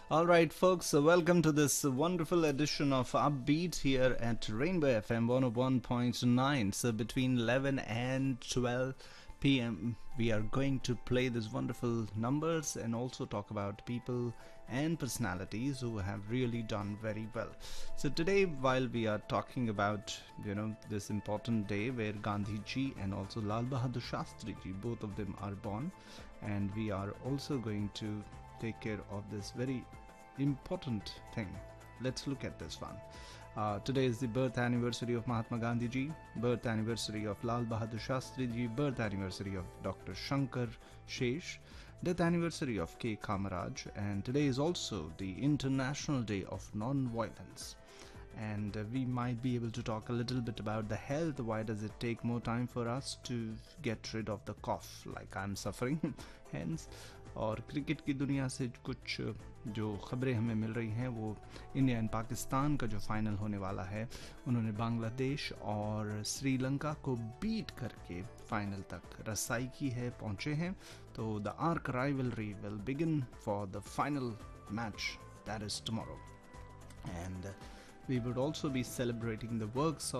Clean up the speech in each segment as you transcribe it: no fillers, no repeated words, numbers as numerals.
All right, folks, welcome to this wonderful edition of Upbeat here at Rainbow FM 101.9. So, between 11 and 12 p.m., we are going to play these wonderful numbers and also talk about people and personalities who have really done very well. So, today, while we are talking about, this important day where Gandhi ji and also Lal Bahadur Shastri ji, both of them are born, and we are also going to take care of this very important thing. Let's look at this one. Today is the birth anniversary of Mahatma Gandhi ji, birth anniversary of Lal Bahadur Shastri ji, birth anniversary of Dr. Shankar Shesh, death anniversary of K. Kamaraj, and today is also the International Day of Non-Violence. And we might be able to talk a little bit about the health. Why does it take more time for us to get rid of the cough like I'm suffering? Hence, और cricket की दुनिया से कुछ जो खबरें हमें मिल रही हैं वो इंडिया एंड पाकिस्तान का जो फाइनल होने वाला है, उन्होंने बांग्लादेश और श्रीलंका को बीट करके फाइनल तक रसाई की है, पहुंचे हैं. तो the arc rivalry will begin for the final match that is tomorrow. And we would also be celebrating the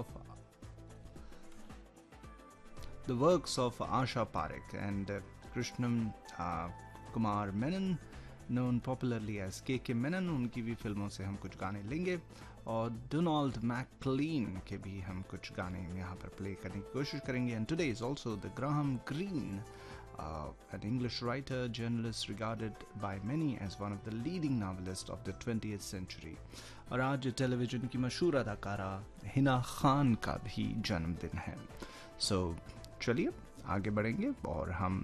works of Asha Parekh and Krishnam Kumar Menon, known popularly as KK Menon. उनकी भी फिल्मों से हम कुछ गाने लेंगे और Donald मैकक्लीन के भी हम कुछ गाने यहाँ पर प्ले करने की कोशिश करेंगे. And today is also the Graham Greene, an English writer, journalist regarded by many as one of the leading novelists of the 20th century. और आज टेलीविजन की मशहूर अदाकारा हिना खान का भी जन्मदिन है. सो चलिए आगे बढ़ेंगे और हम